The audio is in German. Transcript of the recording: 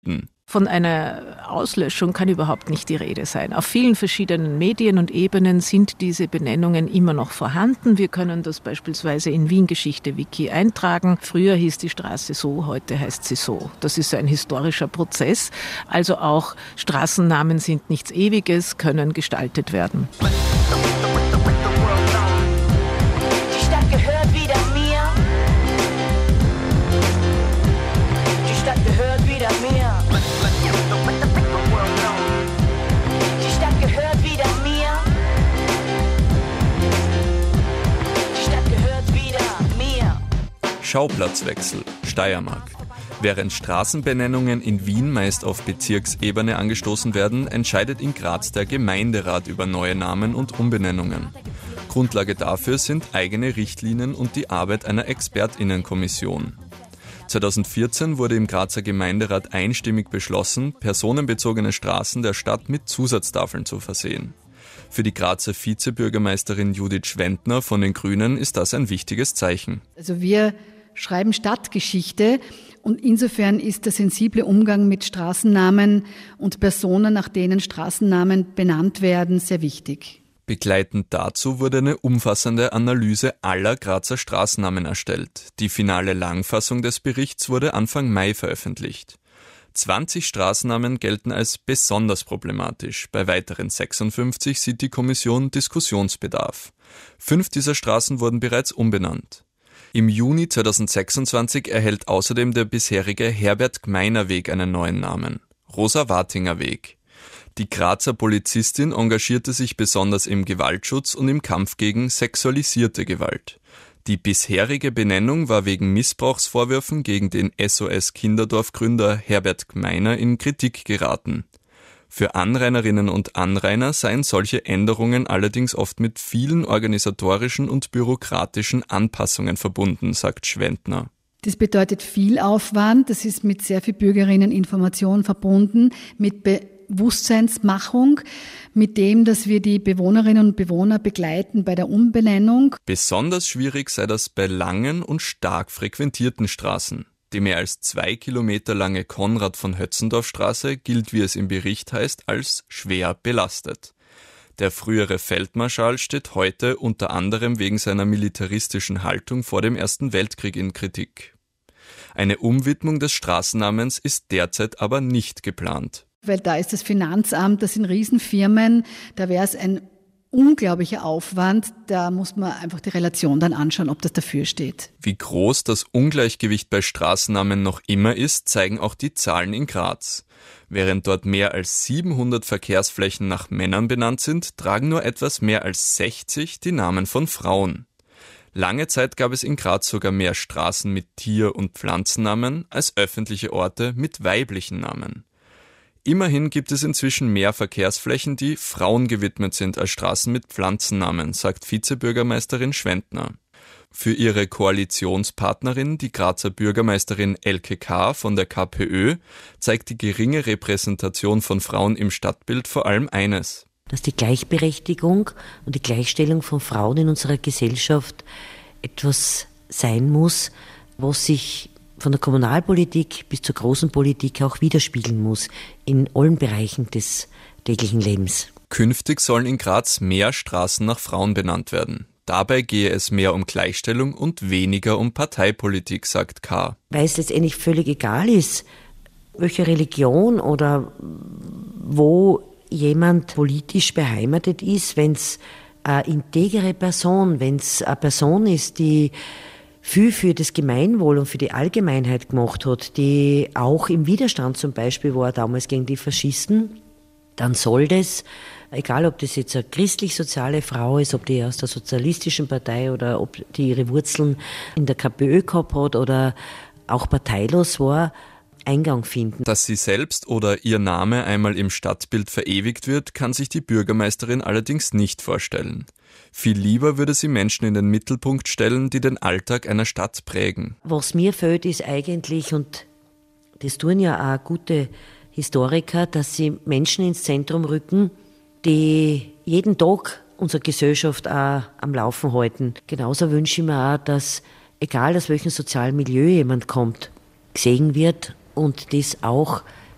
verbieten. Von einer Auslöschung kann überhaupt nicht die Rede sein. Auf vielen verschiedenen Medien und Ebenen sind diese Benennungen immer noch vorhanden. Wir können das beispielsweise in Wien Geschichte Wiki eintragen. Früher hieß die Straße so, heute heißt sie so. Das ist ein historischer Prozess. Also auch Straßennamen sind nichts Ewiges, können gestaltet werden. Die Stadt gehört wieder mir. Die Stadt gehört wieder mir. Die Stadt gehört wieder mir. Die Stadt gehört wieder mir. Schauplatzwechsel, Steiermark. Während Straßenbenennungen in Wien meist auf Bezirksebene angestoßen werden, entscheidet in Graz der Gemeinderat über neue Namen und Umbenennungen. Grundlage dafür sind eigene Richtlinien und die Arbeit einer ExpertInnenkommission. 2014 wurde im Grazer Gemeinderat einstimmig beschlossen, personenbezogene Straßen der Stadt mit Zusatztafeln zu versehen. Für die Grazer Vizebürgermeisterin Judith Schwentner von den Grünen ist das ein wichtiges Zeichen. Also wir schreiben Stadtgeschichte und insofern ist der sensible Umgang mit Straßennamen und Personen, nach denen Straßennamen benannt werden, sehr wichtig. Begleitend dazu wurde eine umfassende Analyse aller Grazer Straßennamen erstellt. Die finale Langfassung des Berichts wurde Anfang Mai veröffentlicht. 20 Straßennamen gelten als besonders problematisch. Bei weiteren 56 sieht die Kommission Diskussionsbedarf. 5 dieser Straßen wurden bereits umbenannt. Im Juni 2026 erhält außerdem der bisherige Herbert-Gmeiner-Weg einen neuen Namen: Rosa-Wartinger-Weg. Die Grazer Polizistin engagierte sich besonders im Gewaltschutz und im Kampf gegen sexualisierte Gewalt. Die bisherige Benennung war wegen Missbrauchsvorwürfen gegen den SOS-Kinderdorf-Gründer Herbert Gmeiner in Kritik geraten. Für Anrainerinnen und Anrainer seien solche Änderungen allerdings oft mit vielen organisatorischen und bürokratischen Anpassungen verbunden, sagt Schwentner. Das bedeutet viel Aufwand, das ist mit sehr viel Bürgerinneninformation verbunden, mit Bewusstseinsmachung, mit dem, dass wir die Bewohnerinnen und Bewohner begleiten bei der Umbenennung. Besonders schwierig sei das bei langen und stark frequentierten Straßen. Die mehr als 2 Kilometer lange Konrad-von-Hötzendorf-Straße gilt, wie es im Bericht heißt, als schwer belastet. Der frühere Feldmarschall steht heute unter anderem wegen seiner militaristischen Haltung vor dem Ersten Weltkrieg in Kritik. Eine Umwidmung des Straßennamens ist derzeit aber nicht geplant. Weil da ist das Finanzamt, das sind Riesenfirmen, da wäre es ein unglaublicher Aufwand, da muss man einfach die Relation dann anschauen, ob das dafür steht. Wie groß das Ungleichgewicht bei Straßennamen noch immer ist, zeigen auch die Zahlen in Graz. Während dort mehr als 700 Verkehrsflächen nach Männern benannt sind, tragen nur etwas mehr als 60 die Namen von Frauen. Lange Zeit gab es in Graz sogar mehr Straßen mit Tier- und Pflanzennamen als öffentliche Orte mit weiblichen Namen. Immerhin gibt es inzwischen mehr Verkehrsflächen, die Frauen gewidmet sind als Straßen mit Pflanzennamen, sagt Vizebürgermeisterin Schwentner. Für ihre Koalitionspartnerin, die Grazer Bürgermeisterin Elke K. von der KPÖ, zeigt die geringe Repräsentation von Frauen im Stadtbild vor allem eines: Dass die Gleichberechtigung und die Gleichstellung von Frauen in unserer Gesellschaft etwas sein muss, was sich von der Kommunalpolitik bis zur großen Politik auch widerspiegeln muss in allen Bereichen des täglichen Lebens. Künftig sollen in Graz mehr Straßen nach Frauen benannt werden. Dabei gehe es mehr um Gleichstellung und weniger um Parteipolitik, sagt K. Weil es letztendlich völlig egal ist, welche Religion oder wo jemand politisch beheimatet ist, wenn es eine integere Person, wenn es eine Person ist, die viel für das Gemeinwohl und für die Allgemeinheit gemacht hat, die auch im Widerstand zum Beispiel war damals gegen die Faschisten, dann soll das, egal ob das jetzt eine christlich-soziale Frau ist, ob die aus der sozialistischen Partei oder ob die ihre Wurzeln in der KPÖ gehabt hat oder auch parteilos war, Eingang finden. Dass sie selbst oder ihr Name einmal im Stadtbild verewigt wird, kann sich die Bürgermeisterin allerdings nicht vorstellen. Viel lieber würde sie Menschen in den Mittelpunkt stellen, die den Alltag einer Stadt prägen. Was mir fehlt, ist eigentlich, und das tun ja auch gute Historiker, dass sie Menschen ins Zentrum rücken, die jeden Tag unsere Gesellschaft auch am Laufen halten. Genauso wünsche ich mir auch, dass, egal aus welchem sozialen Milieu jemand kommt, gesehen wird und das auch